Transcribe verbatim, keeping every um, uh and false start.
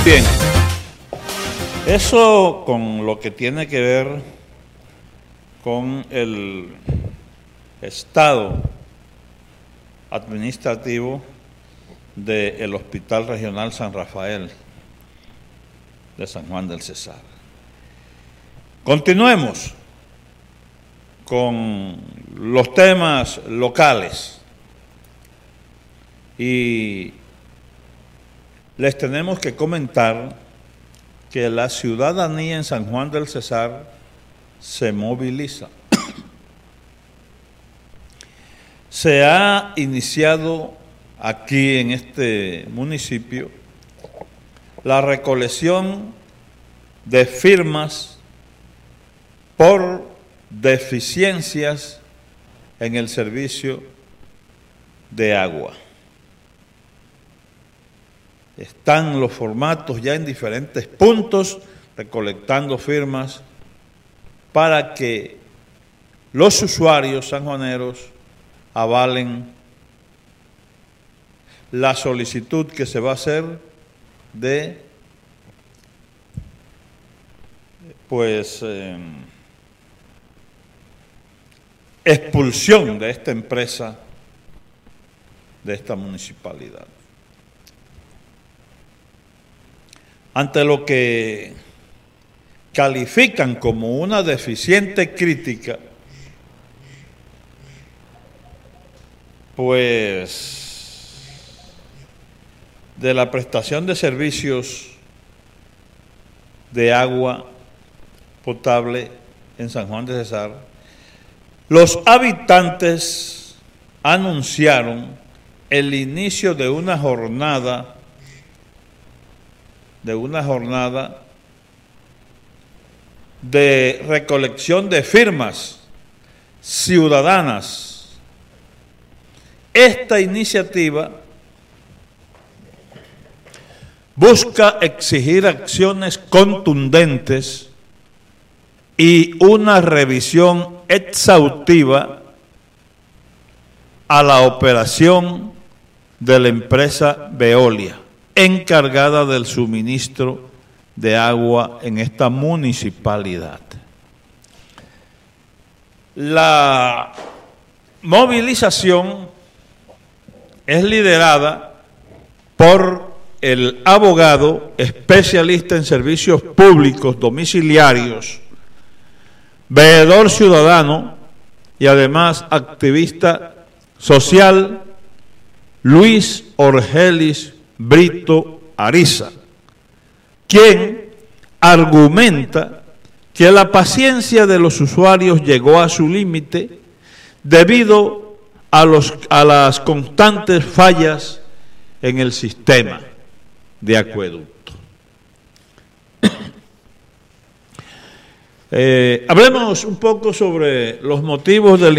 Bien, eso con lo que tiene que ver con el estado administrativo del Hospital Regional San Rafael de San Juan del Cesar. Continuemos con los temas locales y les tenemos que comentar que la ciudadanía en San Juan del Cesar se moviliza. Se ha iniciado aquí en este municipio la recolección de firmas por deficiencias en el servicio de agua. Están los formatos ya en diferentes puntos recolectando firmas para que los usuarios sanjuaneros avalen la solicitud que se va a hacer de pues eh, expulsión de esta empresa, de esta municipalidad. Ante lo que califican como una deficiente crítica, pues de la prestación de servicios de agua potable en San Juan de Cesar, los habitantes anunciaron el inicio de una jornada de una jornada de recolección de firmas ciudadanas. Esta iniciativa busca exigir acciones contundentes y una revisión exhaustiva a la operación de la empresa Veolia, encargada del suministro de agua en esta municipalidad. La movilización es liderada por el abogado especialista en servicios públicos domiciliarios, veedor ciudadano y además activista social, Luis Orgelis Brito Ariza, quien argumenta que la paciencia de los usuarios llegó a su límite debido a, los, a las constantes fallas en el sistema de acueducto. Eh, hablemos un poco sobre los motivos del